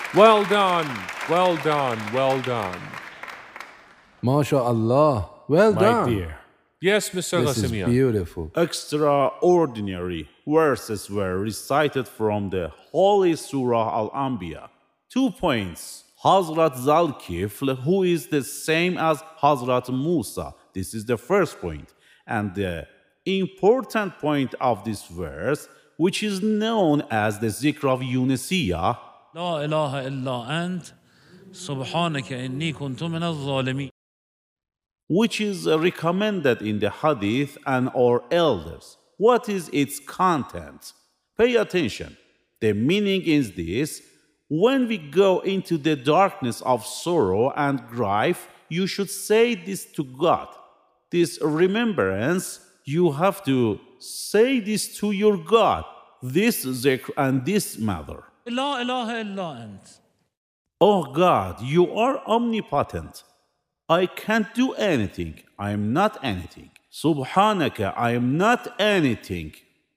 Well done, well done, well done. MashaAllah. Well My done. dear. Yes, Mr. This is Ghassemian. beautiful. Extraordinary verses were recited from the Holy Surah Al-Anbiya. 2 points. Hazrat Zalkifl, who is the same as Hazrat Musa. This is the first point. And the important point of this verse, which is known as the Zikr of Yunusiyah, لا إله إلا أنت سبحانك إني كنت من الظالمين. which is recommended in the Hadith and our elders. What is its content? Pay attention. The meaning is this: when we go into the darkness of sorrow and grief, you should say this to God. This remembrance, you have to say this to your God, this zikr and this matter. لا إله إلا أنت. Oh God, you are omnipotent. I can't do anything. I am not anything. Subhanaka, I am not anything.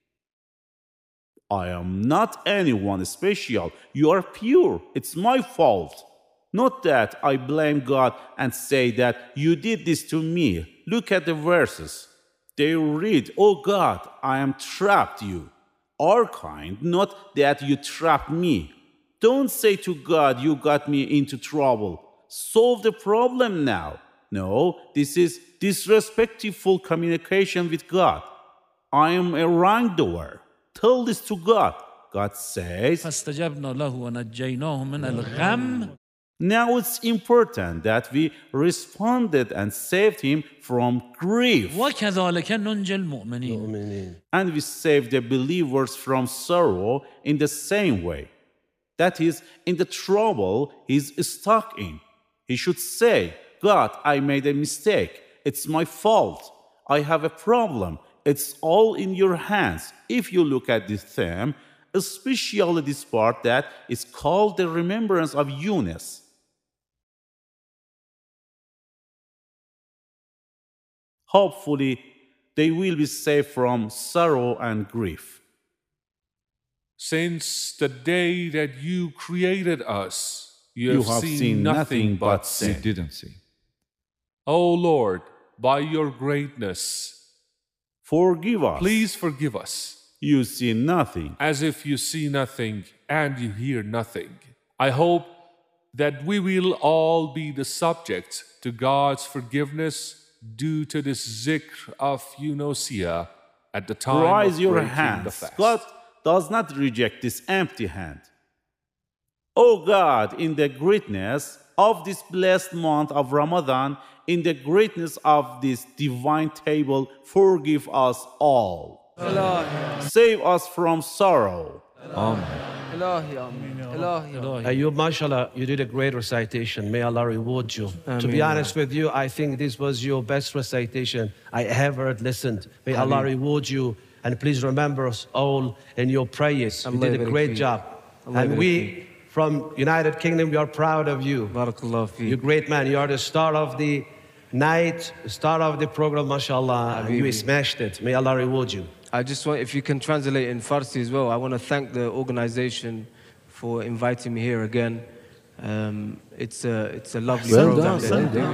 I am not anyone special. You are pure. It's my fault. Not that I blame God and say that you did this to me. Look at the verses. They read, oh God, I am trapped you. Are kind, not that you trapped me. Don't say to God, you got me into trouble. Solve the problem now. No, this is disrespectful communication with God. I am a wrongdoer. Tell this to God. God says, فاستجبنا له ونجيناه من الغم. now it's important that we responded and saved him from grief. وكذلك ننجي المؤمنين. And we saved the believers from sorrow in the same way. That is, in the trouble he's stuck in. He should say, God, I made a mistake. It's my fault. I have a problem. It's all in your hands. If you look at this theme, especially this part that is called the remembrance of Yunus. Hopefully, they will be saved from sorrow and grief. Since the day that you created us, you have seen nothing but sin. You didn't see. O Lord, by your greatness, Forgive us. please forgive us, You see nothing. as if you see nothing and you hear nothing. I hope that we will all be the subject to God's forgiveness due to this zikr of Yunusiyah at the time Raise of your breaking the hands. fast. God does not reject this empty hand. O God, in the greatness of this blessed month of Ramadan, in the greatness of this divine table, forgive us all. Save us from sorrow. Ayub, mashallah, you did a great recitation. May Allah reward you. To be honest with you, I think this was your best recitation I ever listened. May Allah reward you. And please remember us all in your prayers. You did a great job. And we, from United Kingdom, we are proud of you. You're a great man. You are the star of the night, the star of the program, mashallah. And you smashed it. May Allah reward you. I just want, if you can translate in Farsi as well, I want to thank the organization for inviting me here again. It's a lovely Well program. done, well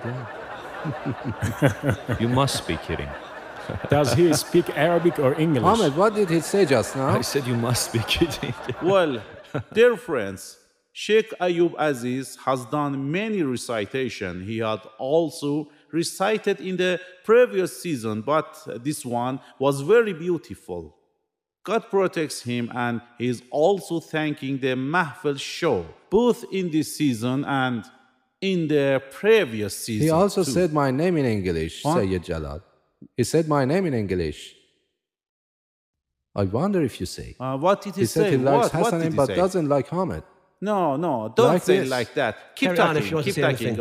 done. You must be kidding. Does he speak Arabic or English? Ahmed, what did he say just now? I said you must be kidding. Well, dear friends, Sheikh Ayub Aziz has done many recitation. He had also recited in the previous season, but this one was very beautiful. God protects him, and he is also thanking the Mahfil show, both in this season and in the previous season. He also too. said my name in English, What? Sayyid Jalal. He said my name in English. I wonder if you say. What did he, He said say? he likes What did Hassanin he but say? doesn't like Ahmed. No, don't Like say this. like that. Keep Carry on if talking, you want to keep say talking. anything.